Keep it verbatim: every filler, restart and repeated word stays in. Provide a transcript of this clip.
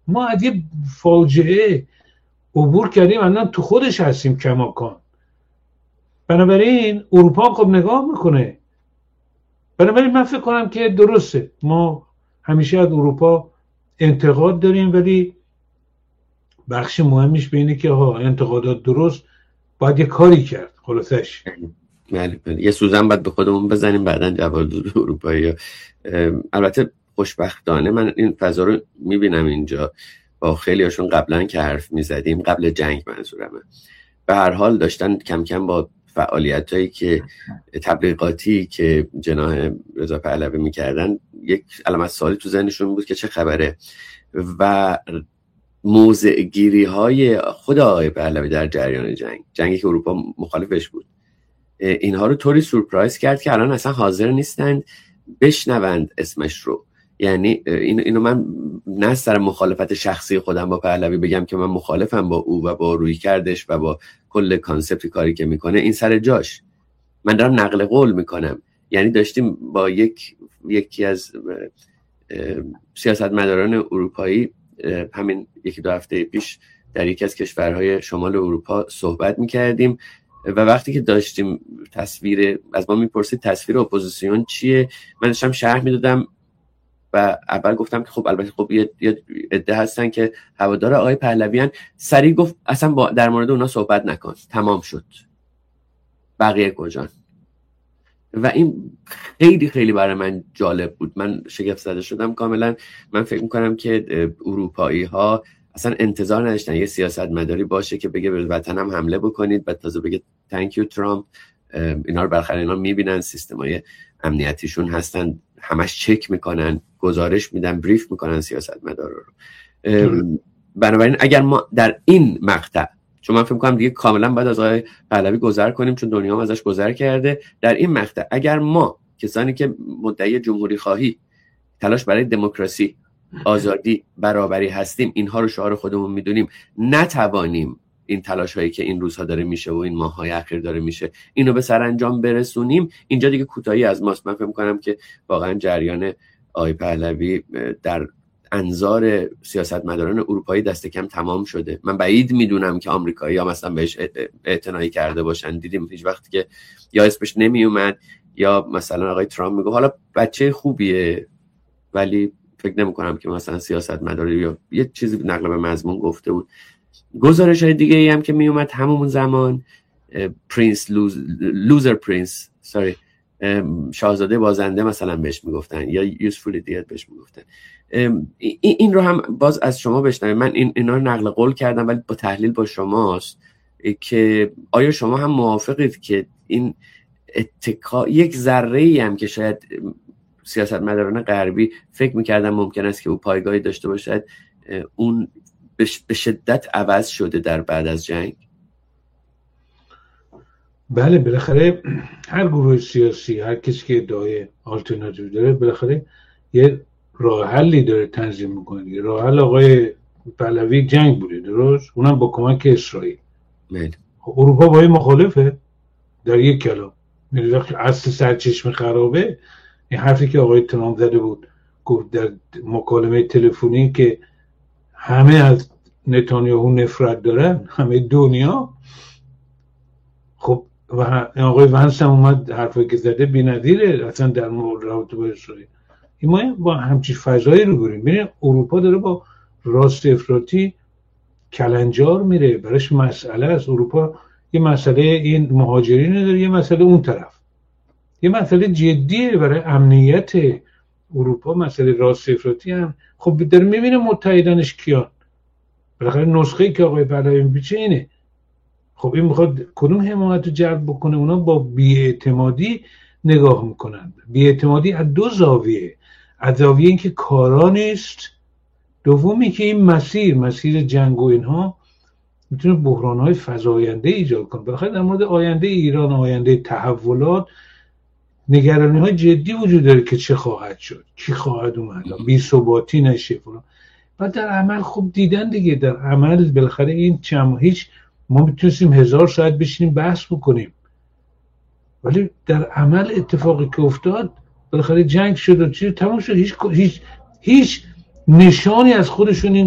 ما از یه فاجعه عبور کردیم، الان تو خودش هستیم کماکان. بنابراین اروپا خب نگاه میکنه. بنابراین من فکر کنم که درسته ما همیشه از اروپا انتقاد داریم، ولی بخش مهمش به اینه که ها انتقادات درست باید یه کاری کرد. خلاصش بله بله یه سوزن باید به خودمون بزنیم بعداً جواب اروپایی. البته خوشبختانه من این فضا رو میبینم اینجا با خیلی هاشون قبلا که حرف میزدیم، قبل جنگ منظورمه، به هر حال داشتن کم کم با فعالیتایی که تبلیغاتی که جناح رضا پهلوی میکردن یک علامت سوالی تو ذهنشون بود که چه خبره، و موضع گیری های خود آقای پهلوی در جریان جنگ جنگی که اروپا مخالفش بود، اینها رو طوری سورپرایز کرد که الان اصلا حاضر نیستند بشنوند اسمش رو. یعنی این اینو من نه سر مخالفت شخصی خودم با پهلوی بگم که من مخالفم با او و با روی کردش و با کل کانسپت کاری که میکنه، این سر جاش. من دارم نقل قول میکنم. یعنی داشتیم با یک یکی از سیاستمداران اروپایی همین یکی دو هفته پیش در یکی از کشورهای شمال اروپا صحبت میکردیم و وقتی که داشتیم تصویر از ما میپرسید تصویر اپوزیسیون چیه، من داشتم شرح میدادم و اول گفتم که خب البته خب یه عده هستن که هوادار آقای پهلویان. سریع گفت اصلا با در مورد اونا صحبت نکن، تمام شد، بقیه کجان؟ و این خیلی خیلی برای من جالب بود. من شگفت زده شدم کاملا. من فکر میکنم که اروپایی ها اصلا انتظار نداشتن یه سیاستمداری باشه که بگه به وطنم حمله بکنید بعد تازه بگه تانک یو ترامپ. اینا رو بالاخره اینا میبینن، سیستمای امنیتیشون هستن، همش چک میکنن، گزارش میدن، بریف میکنن سیاستمدارا رو. بنابراین اگر ما در این مقطع، چون من فکر میکنم دیگه کاملا باید از آقای پهلوی گذر کنیم چون دنیا هم ازش گذر کرده، در این مقطع اگر ما کسانی که مدعی جمهوری خواهی، تلاش برای دموکراسی، آزادی، برابری هستیم، اینها رو شعار خودمون میدونیم، نتوانیم این تلاش هایی که این روزها داره میشه و این ماه‌های اخیر داره میشه اینو به سرانجام برسونیم، اینجا دیگه کوتاهی از ماست. من فکر می‌کنم که واقعا جریان آقای پهلوی در انظار سیاستمداران اروپایی دست کم تمام شده. من بعید میدونم که آمریکایی‌ها مثلا بهش اعتنایی کرده باشن. دیدیم هیچ وقتی که یا اسمش نمی اومد یا مثلا آقای ترامپ میگه حالا بچه خوبیه، ولی فکر نمی‌کنم که مثلا سیاستمداری یا یه چیزی نقل به مضمون گفته بود. گزارش های دیگه ای هم که می اومد همون زمان، پرنس لوز، لوزر پرنس سوری شاهزاده بازنده مثلا بهش میگفتن یا یوزفول ایدیت بهش میگفتن. این رو هم باز از شما بشنویم. من این اینا رو نقل قول کردم ولی با تحلیل با شماست که آیا شما هم موافقید که این اتکا یک ذره ای هم که شاید سیاستمداران غربی فکر میکردن ممکن است که او پایگاهی داشته باشد، اون به شدت عوض شده در بعد از جنگ؟ بله بالاخره هر گروه سیاسی، هر کسی که ادعای آلترناتیو داره بالاخره یه راه حلی داره تنظیم میکنه. راه حل آقای پهلوی جنگ بوده، درست؟ اونم با کمک اسرائیل. بله. اروپا با این مخالفه در یک کلام. یعنی وقتی اصل سرچشمه خرابه، این حرفی که آقای ترامپ زده بود، گفت در مکالمه تلفنی که همه از نتانیاهو نفرت دارن، همه دنیا. خب و آقای ونس هم اومد حرفی که زده بی‌نظیره اصلا در مورد رابطه با اسرائیل. این ما با همچین فضایی رو بریم. ببین اروپا داره با راست افراطی کلنجار میره، براش مسئله است. اروپا یه مسئله این مهاجرین داره، یه مسئله اون طرف، یه مسئله جدیه برای امنیت اروپا، مسئله راست افراطی هم. خب داره میبینه متحدانش کیان. بالاخره نسخه‌ای که آقای پهلوی میپیچه اینه. خب این میخواد کدوم حمایت رو جلب بکنه؟ اونا با بی‌اعتمادی نگاه میکنن. بی‌اعتمادی از دو زاویه، از زاویه اینکه کارا نیست، دومی که این مسیر مسیر جنگ و اینها میتونه بحران‌های فزاینده ایجاد کنه. بالاخره در مورد آینده ایران، آینده تحولات، نگرانی‌های جدی وجود داره که چه خواهد شد، کی خواهد اومد، بی‌ثباتی نشه فلان. بعد در عمل خوب دیدن دیگه، در عمل بالاخره این چم هیچ ما میتونستیم هزار ساعت بشینیم بحث بکنیم، ولی در عمل اتفاقی که افتاد بالاخره جنگ شد و چیز تمام شد. هیچ هیچ هیچ نشانی از خودشون این